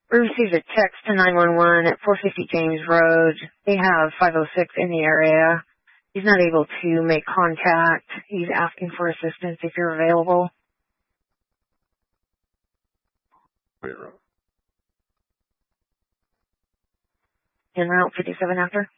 We received a text to 911 at 450 James Road. They have 506 in the area. He's not able to make contact. He's asking for assistance if you're available. En route 57 after.